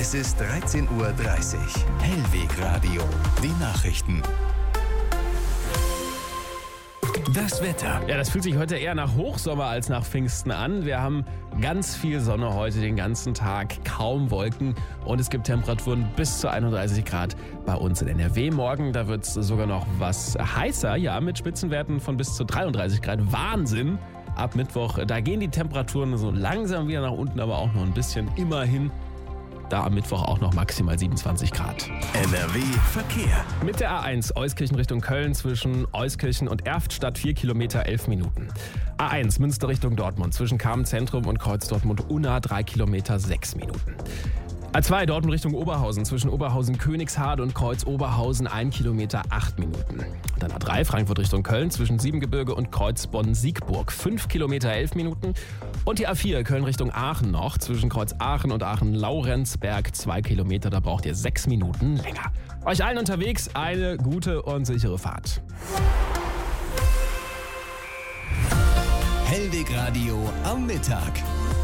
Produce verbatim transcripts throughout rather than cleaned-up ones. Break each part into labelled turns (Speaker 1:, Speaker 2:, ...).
Speaker 1: Es ist dreizehn Uhr dreißig. Hellweg Radio. Die Nachrichten. Das Wetter.
Speaker 2: Ja, das fühlt sich heute eher nach Hochsommer als nach Pfingsten an. Wir haben ganz viel Sonne heute den ganzen Tag, kaum Wolken und es gibt Temperaturen bis zu einunddreißig Grad bei uns in N R W. Morgen, da wird es sogar noch was heißer, ja, mit Spitzenwerten von bis zu dreiunddreißig Grad. Wahnsinn! Ab Mittwoch, da gehen die Temperaturen so langsam wieder nach unten, aber auch noch ein bisschen, immerhin. Da am Mittwoch auch noch maximal siebenundzwanzig Grad.
Speaker 1: N R W Verkehr.
Speaker 2: Mit der A eins Euskirchen Richtung Köln zwischen Euskirchen und Erftstadt vier Kilometer elf Minuten. A eins Münster Richtung Dortmund zwischen Kamen Zentrum und Kreuz Dortmund-Unna drei Kilometer sechs Minuten. A zwei Dortmund Richtung Oberhausen zwischen Oberhausen-Königshardt und Kreuz Oberhausen ein Kilometer acht Minuten. Dann A drei Frankfurt Richtung Köln zwischen Siebengebirge und Kreuz Bonn-Siegburg fünf Kilometer elf Minuten. Und die A vier Köln Richtung Aachen noch zwischen Kreuz Aachen und Aachen-Laurenzberg zwei Kilometer, da braucht ihr sechs Minuten länger. Euch allen unterwegs eine gute und sichere Fahrt.
Speaker 1: Hellweg Radio am Mittag.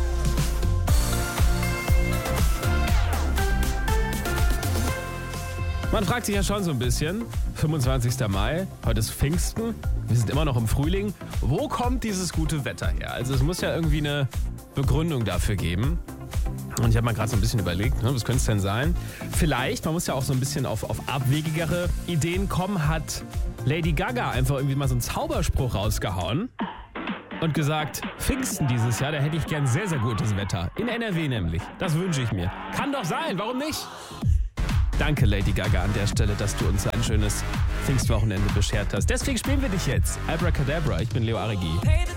Speaker 2: Man fragt sich ja schon so ein bisschen, fünfundzwanzigster Mai, heute ist Pfingsten, wir sind immer noch im Frühling. Wo kommt dieses gute Wetter her? Also es muss ja irgendwie eine Begründung dafür geben. Und ich habe mal gerade so ein bisschen überlegt, ne, was könnte es denn sein? Vielleicht, man muss ja auch so ein bisschen auf, auf abwegigere Ideen kommen, hat Lady Gaga einfach irgendwie mal so einen Zauberspruch rausgehauen und gesagt, Pfingsten dieses Jahr, da hätte ich gern sehr, sehr gutes Wetter. In N R W nämlich. Das wünsche ich mir. Kann doch sein, warum nicht? Danke, Lady Gaga, an der Stelle, dass du uns ein schönes Pfingstwochenende beschert hast. Deswegen spielen wir dich jetzt. Abracadabra, ich bin Leo Arigi.